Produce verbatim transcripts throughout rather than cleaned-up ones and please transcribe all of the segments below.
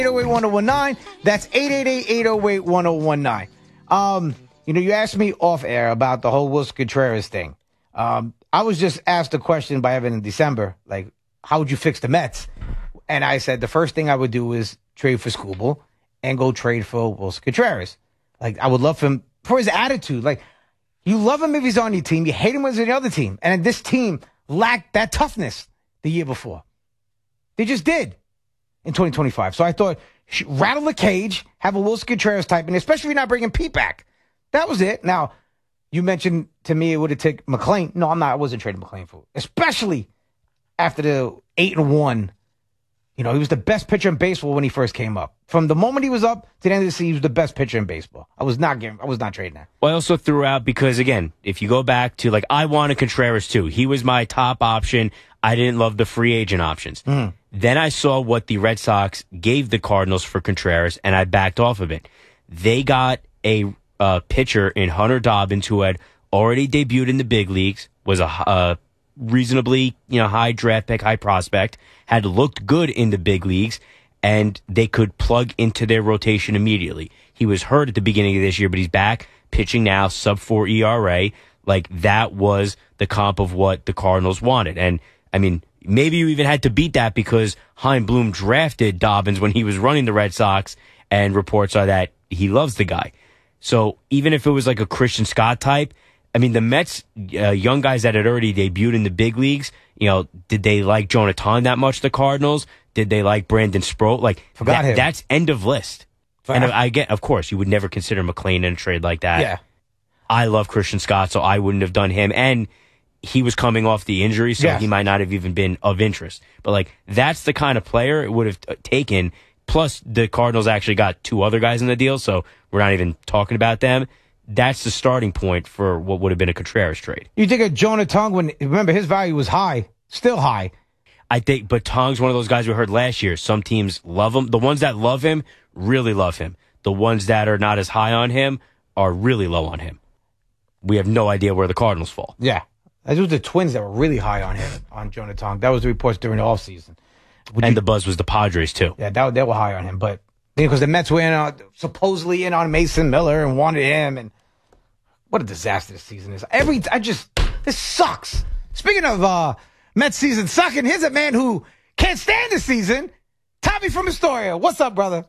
eight oh eight, one oh one nine. That's eight eight eight, eight oh eight, one oh one nine. Um, you know, you asked me off air about the whole Willson Contreras thing. Um, I was just asked a question by Evan in December, like, how would you fix the Mets? And I said the first thing I would do is trade for Skubal and go trade for Willson Contreras. Like, I would love him for his attitude. Like, you love him if he's on your team. You hate him when he's on the other team. And this team lacked that toughness the year before. They just did in twenty twenty-five. So I thought, rattle the cage, have a Willson Contreras type, and especially if you're not bringing Pete back. That was it. Now, you mentioned to me it would have taken McClain. No, I'm not. I wasn't trading McClain for, especially after the eight and one. You know, he was the best pitcher in baseball when he first came up. From the moment he was up to the end of the season, he was the best pitcher in baseball. I was not giving, I was not trading that. Well, I also threw out because, again, if you go back to, like, I wanted Contreras too. He was my top option. I didn't love the free agent options. Mm. Then I saw what the Red Sox gave the Cardinals for Contreras, and I backed off of it. They got a uh, pitcher in Hunter Dobbins who had already debuted in the big leagues, was a uh, reasonably, you know, high draft pick, high prospect, had looked good in the big leagues, and they could plug into their rotation immediately. He was hurt at the beginning of this year, but he's back pitching now, sub four E R A. Like, that was the comp of what the Cardinals wanted. And, I mean, maybe you even had to beat that because Chaim Bloom drafted Dobbins when he was running the Red Sox, and reports are that he loves the guy. So even if it was like a Christian Scott type, I mean, the Mets, uh, young guys that had already debuted in the big leagues, you know, did they like Jonathan that much, the Cardinals? Did they like Brandon Sproat? Like, Forgot that, him. That's end of list. Forgot. And I get, of course, you would never consider McClain in a trade like that. Yeah. I love Christian Scott, so I wouldn't have done him. And he was coming off the injury, so yes. He might not have even been of interest. But, like, that's the kind of player it would have t- taken. Plus, the Cardinals actually got two other guys in the deal, so we're not even talking about them. That's the starting point for what would have been a Contreras trade. You think of Jonah Tong, when, remember, his value was high, still high. I think, but Tong's one of those guys we heard last year. Some teams love him. The ones that love him really love him. The ones that are not as high on him are really low on him. We have no idea where the Cardinals fall. Yeah. Those were the Twins that were really high on him, on Jonah Tong. That was the reports during the offseason. And you, the buzz was the Padres, too. Yeah, that, they were high on him. But because the Mets were in on, supposedly in on Mason Miller and wanted him. And what a disaster this season is. Every I just, this sucks. Speaking of uh, Mets season sucking, here's a man who can't stand the season. Tommy from Astoria. What's up, brother?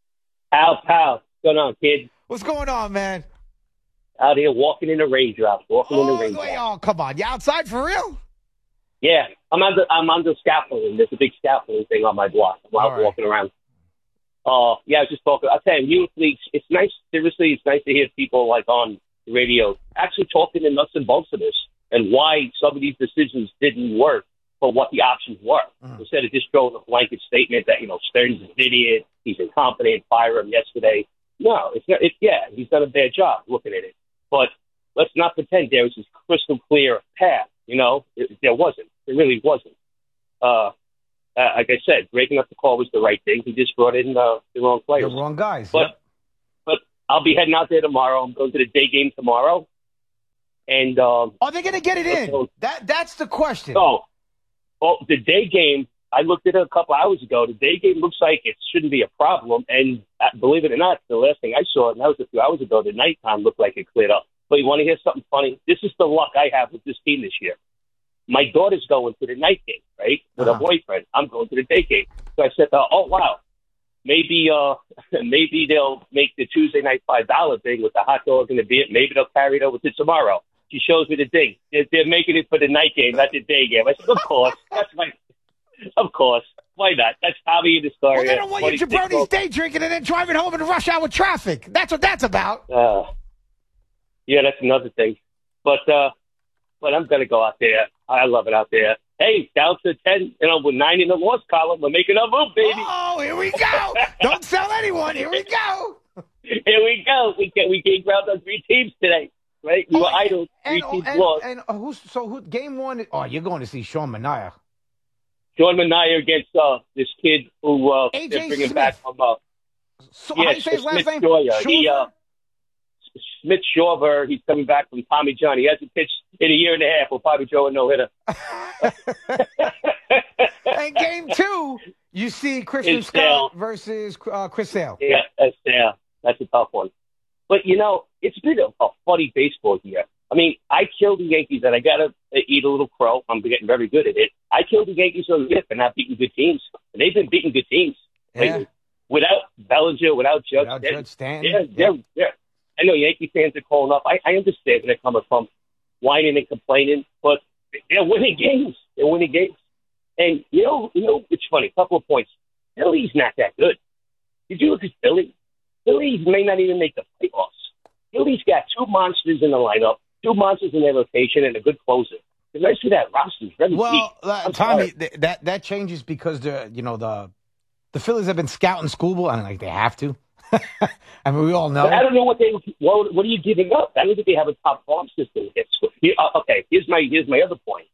Al, pal. What's going on, kid? What's going on, man? Out here walking in the raindrops. Walking oh, in the raindrops. Wait, oh, come on. You outside for real? Yeah. I'm under, I'm under scaffolding. There's a big scaffolding thing on my block. I'm out right. walking around. Uh, yeah, I was just talking. I'll tell you, usually it's nice, seriously, it's nice to hear people like on the radio actually talking the nuts and bolts of this and why some of these decisions didn't work, but what the options were. Mm-hmm. Instead of just throwing a blanket statement that, you know, Stearns is an idiot, he's incompetent, fire him yesterday. No, it's not. It's, yeah, he's done a bad job looking at it. But let's not pretend there was this crystal clear path. You know, it, there wasn't. It really wasn't. Uh, uh, like I said, breaking up the call was the right thing. He just brought in uh, the wrong players. The wrong guys. But, yep. but I'll be heading out there tomorrow. I'm going to the day game tomorrow. And um, are they going to get it in? So, that That's the question. Oh, well, the day game, I looked at it a couple hours ago. The day game looks like it shouldn't be a problem. And uh, believe it or not, the last thing I saw, and that was a few hours ago, the nighttime looked like it cleared up. But you want to hear something funny? This is the luck I have with this team this year. My daughter's going to the night game, right, with uh-huh. her boyfriend. I'm going to the day game. So I said, uh, oh, wow, maybe uh, maybe they'll make the Tuesday night five dollar thing with the hot dog and the beer. Maybe they'll carry it over to tomorrow. She shows me the thing. They're, they're making it for the night game, not the day game. I said, of course. That's my, of course. Why not? That's Tommy in the story. Well, they don't want you jabronis day drinking and then driving home in rush hour traffic. That's what that's about. Uh, yeah, that's another thing. But uh, but I'm going to go out there. I love it out there. Hey, down to ten, you know, with nine in the loss column. We're making a move, baby. Oh, here we go. Don't sell anyone. Here we go. Here we go. We get, we gained ground on three teams today, right? We oh, were and, idle. Three and, teams and, lost. And, and who's, so who, game one, oh, you're going to see Sean Manaea. Sean Manaea against uh, this kid who uh, they're bringing Smith. back from uh, so, yes, how do you say his last name? He, uh, Smith Shawver, he's coming back from Tommy John. He hasn't pitched in a year and a half. We'll probably throw a no-hitter. And game two, You see Christian It's Scott Sale. versus uh, Chris Sale. Yeah, that's yeah, that's a tough one. But you know, it's been a, a funny baseball year. I mean, I killed the Yankees, and I got to eat a little crow. I'm getting very good at it. I killed the Yankees on the for not beating good teams. And they've been beating good teams. Yeah. Lately. Without Bellinger, without Judge Without Stanton. Judge Stanton. Yeah, Yeah. yeah, yeah. I know Yankee fans are calling up. I, I understand where they're coming from, whining and complaining, but they're winning games. They're winning games. And, you know, you know, it's funny. A couple of points. Philly's not that good. Did you look at Philly? Philly may not even make the playoffs. Philly's got two monsters in the lineup, two monsters in their rotation, and a good closer. The rest of that roster is very Well, deep. uh, I'm Tommy, sorry. th- that that changes because the you know the the Phillies have been scouting schoolboy, and like they have to. I mean, we all know. But I don't know what they. What, what are you giving up? I don't think they have a top farm system. It's, here, uh, okay, here's my here's my other point.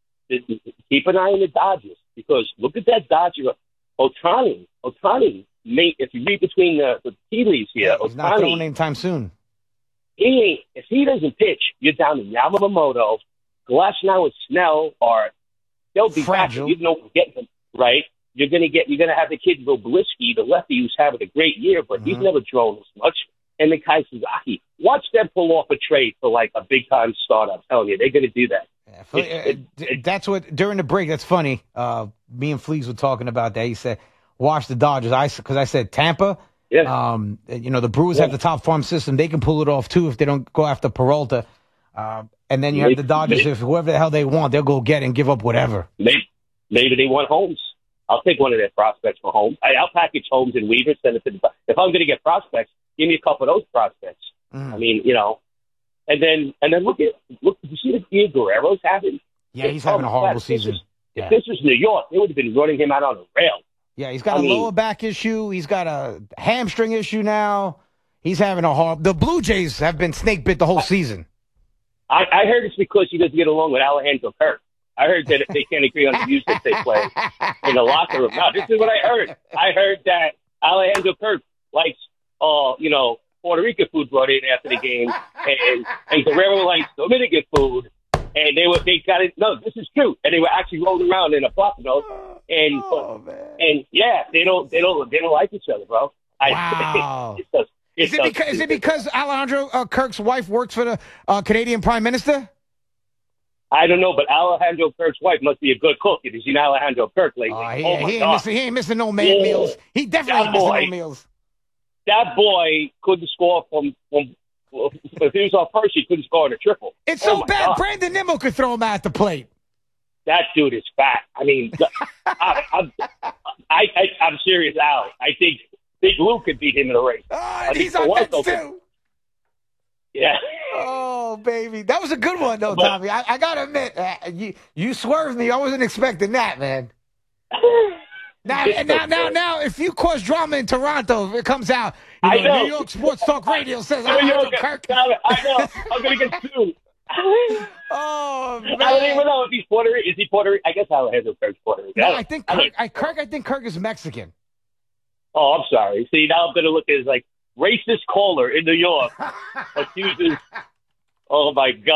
Keep an eye on the Dodgers because look at that Dodger. Ohtani, Ohtani. May, if you read between the, the tea leaves here, Yeah, he's not throwing Ohtani, anytime soon. he ain't. If he doesn't pitch, you're down to Yamamoto, Glasnow, and Snell, or they'll be Fragile. back. You know, get them right. You're gonna get. You're gonna have the kid Roblisky, the lefty, who's having a great year, but he's Mhm. never thrown as much. And the Kai Suzuki. Watch them pull off a trade for like a big time start. I'm telling you, they're gonna do that. Yeah, Fle- It- uh, it- d- that's what during the break. That's funny. Uh, me and Fleas were talking about that. He said, "Watch the Dodgers." I because I said Tampa. Yeah. Um, you know the Brewers Yeah. have the top farm system. They can pull it off too if they don't go after Peralta. Uh, and then you have Maybe- the Dodgers. maybe- If whoever the hell they want, they'll go get and give up whatever. Maybe, maybe they want Holmes. I'll take one of their prospects for Holmes. I, I'll package Holmes and Weaver. Send it to the. If I'm going to get prospects, give me a couple of those prospects. Mm. I mean, you know, and then and then look at look. You see the year Guerrero's having? Yeah, he's having a Oh, horrible God, if this season. was- Yeah. If this was New York, they would have been running him out on a rail. Yeah, he's got I a mean- lower back issue. He's got a hamstring issue now. He's having a horrible. The Blue Jays have been snake bit the whole season. I, I heard it's because he doesn't get along with Alejandro Kirk. I heard that they can't agree on the music they play in the locker room. No, this is what I heard. I heard that Alejandro Kirk likes, uh, you know, Puerto Rican food brought in after the game, and and Guerrero likes Dominican food, and they were they got it. No, this is true, and they were actually rolling around in a Buffalo, and Oh, man. and yeah, they don't they don't they don't like each other, bro. I, Wow. it's just, Is it, because, is it because Alejandro uh, Kirk's wife works for the uh, Canadian Prime Minister? I don't know, but Alejandro Kirk's wife must be a good cook. If you've seen Alejandro Kirk lately, Oh, he, oh my he, ain't God. missing, he ain't missing no man Yeah. meals. He definitely That ain't missing boy. no meals. That boy couldn't score from, from if he was on first, he couldn't score in a triple. It's Oh so my bad. God. Brandon Nimmo could throw him at the plate. That dude is fat. I mean, I, I'm, I, I, I'm serious, Al. I think Big Lou could beat him in a race. Oh, I and think he's on Toronto Mets, could- too. Yeah. Oh, baby. That was a good one, though, But- Tommy. I, I got to admit, uh, you, you swerved me. I wasn't expecting that, man. Now, and now, now, now, if you cause drama in Toronto, if it comes out, you I know, know. New York Sports Talk Radio says New York, Alejandro Kirk. I know. I'm going to get sued. Oh, man. I don't even know if he's Puerto Rican. Is he Puerto Rican? I guess Alejandro Kirk's Puerto Rican. No, don't- I think I don't- Kirk, I, Kirk, I think Kirk is Mexican. Oh, I'm sorry. See, now I'm going to look at his like racist caller in New York accuses. Oh my God.